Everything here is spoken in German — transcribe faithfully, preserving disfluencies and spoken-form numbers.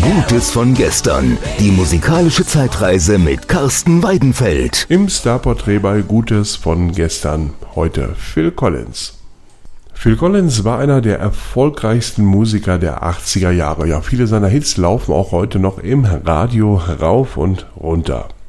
Gutes von gestern. Die musikalische Zeitreise mit Carsten Weidenfeld. Im Starporträt bei Gutes von gestern. Heute Phil Collins. Phil Collins war einer der erfolgreichsten Musiker der achtziger Jahre. Ja, viele seiner Hits laufen auch heute noch im Radio rauf und runter.